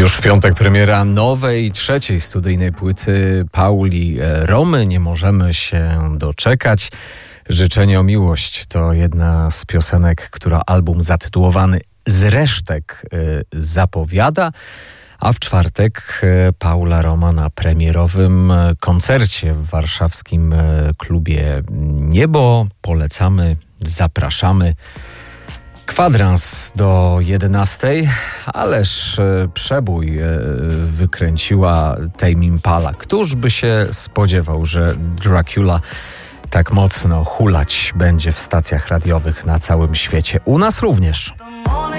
Już w piątek premiera nowej, trzeciej studyjnej płyty Pauli Romy. Nie możemy się doczekać. Życzenie o miłość to jedna z piosenek, która album zatytułowany Z resztek zapowiada. A w czwartek Paula Roma na premierowym koncercie w warszawskim klubie Niebo. Polecamy, zapraszamy. Kwadrans do 11, ależ przebój wykręciła Tame Impala. Któż by się spodziewał, że Dracula tak mocno hulać będzie w stacjach radiowych na całym świecie. U nas również.